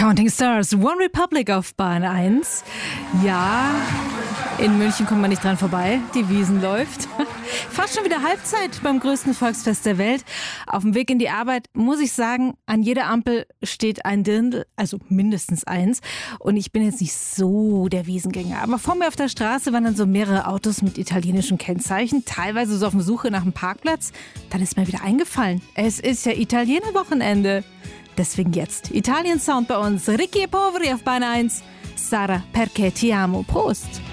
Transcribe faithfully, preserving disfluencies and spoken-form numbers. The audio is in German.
Counting Stars, One Republic auf Bahn eins. Ja, in München kommt man nicht dran vorbei. Die Wiesn läuft. Fast schon wieder Halbzeit beim größten Volksfest der Welt. Auf dem Weg in die Arbeit muss ich sagen, an jeder Ampel steht ein Dirndl, also mindestens eins. Und ich bin jetzt nicht so der Wiesngänger. Aber vor mir auf der Straße waren dann so mehrere Autos mit italienischen Kennzeichen, teilweise so auf der Suche nach einem Parkplatz. Dann ist mir wieder eingefallen, es ist ja Italiener-Wochenende. Deswegen jetzt Italien-Sound bei uns. Ricky e Poveri auf Bahn eins. Sara, perché ti amo. Prost!